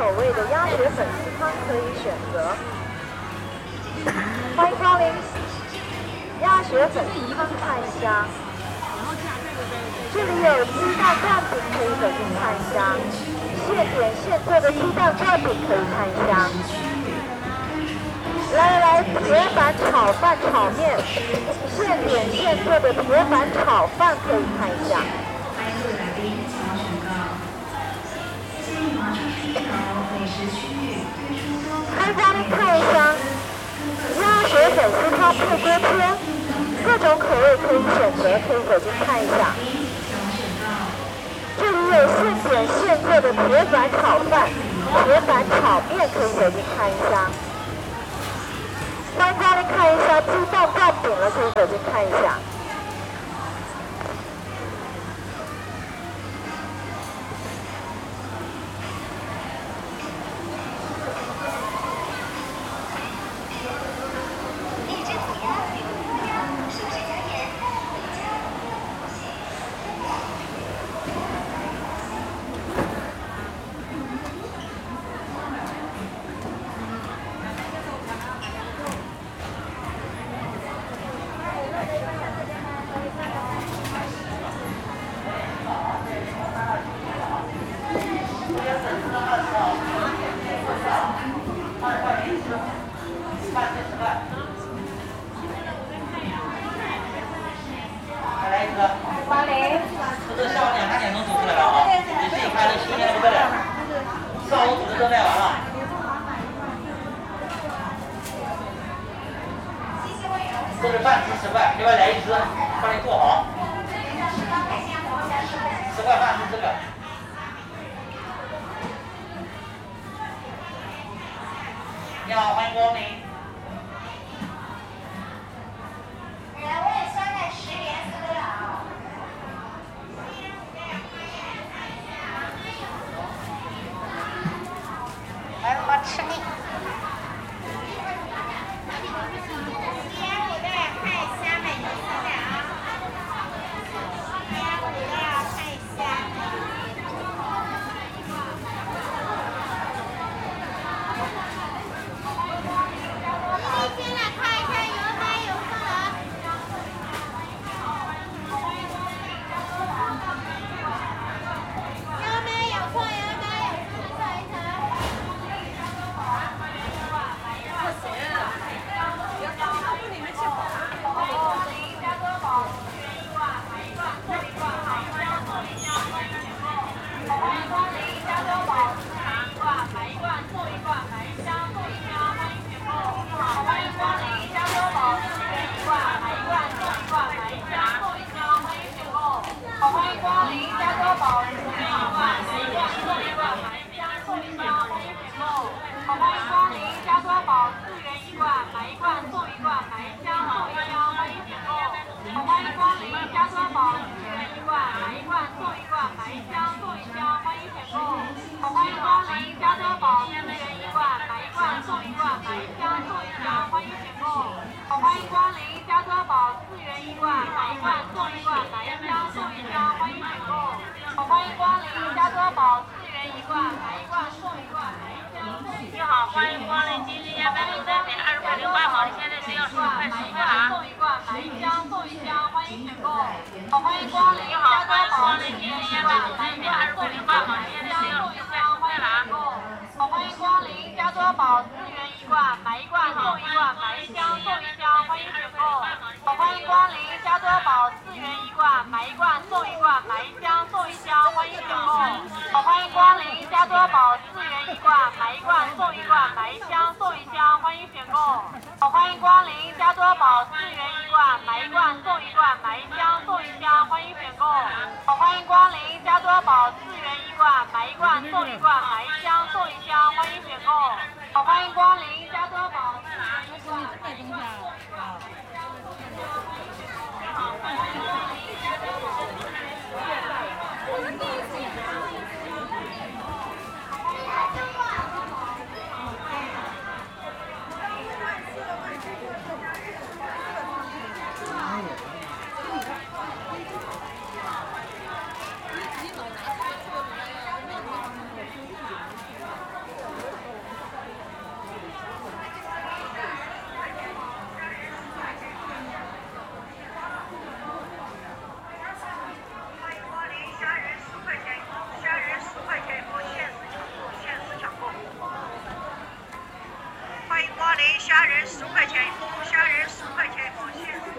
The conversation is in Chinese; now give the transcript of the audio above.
口味的鸭血粉丝汤可以选择。欢迎光临鸭血粉丝汤看一下。这里有鸡蛋灌饼可以走进看一下，现点现做的鸡蛋灌饼可以看一下。来，铁板炒饭炒面，现点现做的铁板炒饭可以看一下。开家里看一下，鸭血粉丝汤配锅贴，各种口味可以选择，可以走进看一下。这里有现点现做的铁板炒饭、铁板炒面，可以走进看一下。欢迎家里看一下鸡蛋灌饼了，可以走进看一下。 这是饭吃10块，另外来一只，帮你做好。10块饭吃这个。你好，欢迎光临。 人味酸奶10元4个啊。还他妈吃腻。 10块钱一包，虾仁10块钱一包，